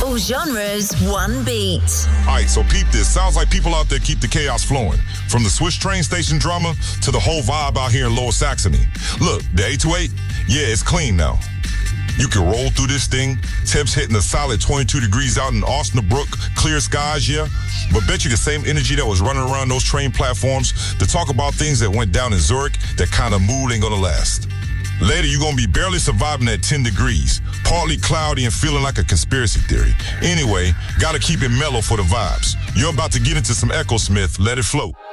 All genres, one beat. All right, so peep this. Sounds like people out there keep the chaos flowing. From the Swiss train station drama to the whole vibe out here in Lower Saxony. Look, the 828, yeah, it's clean now. You can roll through this thing. Temps hitting a solid 22 degrees out in Osnabrück. Clear skies, yeah. But bet you the same energy that was running around those train platforms to talk about things that went down in Zurich, that kind of mood ain't gonna last. Later, you're gonna be barely surviving at 10 degrees. Partly cloudy and feeling like a conspiracy theory. Anyway, gotta keep it mellow for the vibes. You're about to get into some Echo Smith. Let it float.